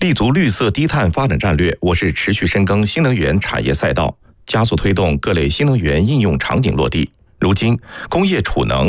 立足绿色低碳发展战略，我市持续深耕新能源产业赛道，加速推动各类新能源应用场景落地。如今，工业储能、